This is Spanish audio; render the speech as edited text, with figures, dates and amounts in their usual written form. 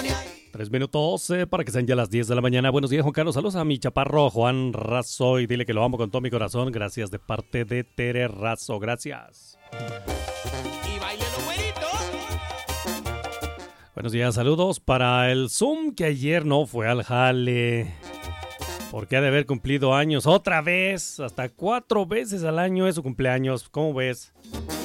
3 minutos para que sean ya las 10 de la mañana. Buenos días, Juan Carlos. Saludos a mi chaparro Juan Razo y dile que lo amo con todo mi corazón. Gracias de parte de Tere Razo. Gracias. Y baile los güeritos. Buenos días, saludos para el Zoom que ayer no fue al jale. Porque ha de haber cumplido años otra vez. Hasta 4 veces al año es su cumpleaños. ¿Cómo ves?